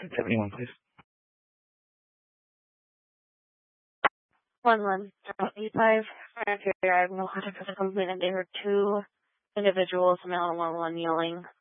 71, please. 1-1-85. I have no contact with the complainant. They were two individuals, male and one kneeling,